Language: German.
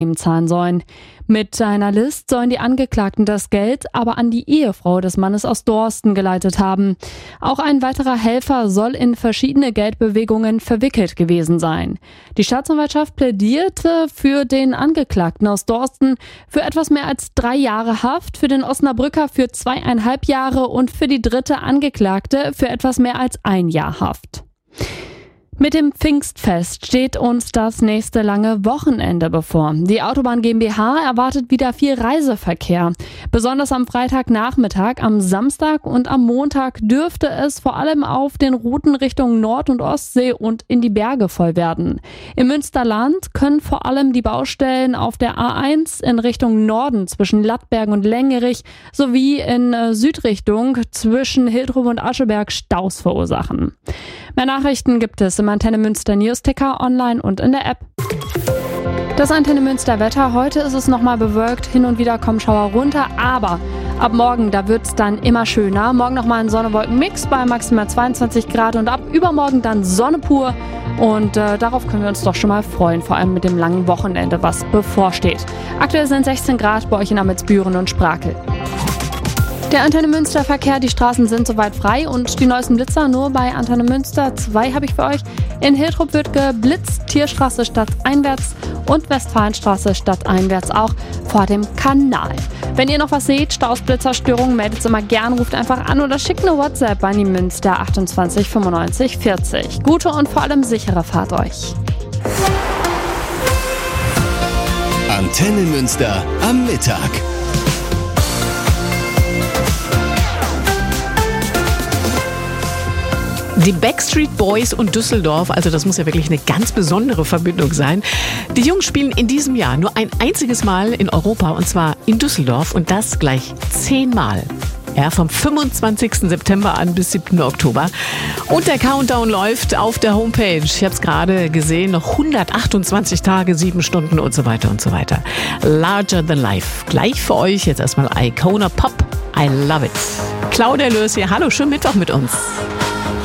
zahlen sollen. Mit einer List sollen die Angeklagten das Geld aber an die Ehefrau des Mannes aus Dorsten geleitet haben. Auch ein weiterer Helfer soll in verschiedene Geldbewegungen verwickelt gewesen sein. Die Staatsanwaltschaft plädierte für den Angeklagten aus Dorsten für etwas mehr als 3 Jahre Haft, für den Osnabrücker für 2,5 Jahre und für die dritte Angeklagte für etwas mehr als 1 Jahr Haft. Mit dem Pfingstfest steht uns das nächste lange Wochenende bevor. Die Autobahn GmbH erwartet wieder viel Reiseverkehr. Besonders am Freitagnachmittag, am Samstag und am Montag dürfte es vor allem auf den Routen Richtung Nord- und Ostsee und in die Berge voll werden. Im Münsterland können vor allem die Baustellen auf der A1 in Richtung Norden zwischen Lattbergen und Lengerich sowie in Südrichtung zwischen Hiltrup und Ascheberg Staus verursachen. Mehr Nachrichten gibt es im Antenne Münster Newsticker online und in der App. Das Antenne Münster Wetter. Heute ist es nochmal bewölkt, hin und wieder kommen Schauer runter, aber ab morgen, da wird es dann immer schöner. Morgen nochmal ein Sonne-Wolken-Mix bei maximal 22 Grad und ab übermorgen dann Sonne pur. Und darauf können wir uns doch schon mal freuen, vor allem mit dem langen Wochenende, was bevorsteht. Aktuell sind 16 Grad bei euch in Amelsbüren und Sprakel. Der Antenne Münster Verkehr, die Straßen sind soweit frei und die neuesten Blitzer nur bei Antenne Münster 2 habe ich für euch. In Hiltrup wird geblitzt, Tierstraße stadteinwärts und Westfalenstraße stadteinwärts auch vor dem Kanal. Wenn ihr noch was seht, Staus, Blitzer, Störungen, meldet es immer gern, ruft einfach an oder schickt eine WhatsApp an die Münster 28 95 40. Gute und vor allem sichere Fahrt euch. Antenne Münster am Mittag. Die Backstreet Boys und Düsseldorf, also das muss ja wirklich eine ganz besondere Verbindung sein. Die Jungs spielen in diesem Jahr nur ein einziges Mal in Europa und zwar in Düsseldorf und das gleich 10 Mal. Ja, vom 25. September an bis 7. Oktober. Und der Countdown läuft auf der Homepage. Ich habe es gerade gesehen, noch 128 Tage, 7 Stunden und so weiter und so weiter. Larger than life. Gleich für euch jetzt erstmal Icona Pop. I love it. Claudia Lös hier. Hallo, schönen Mittwoch mit uns.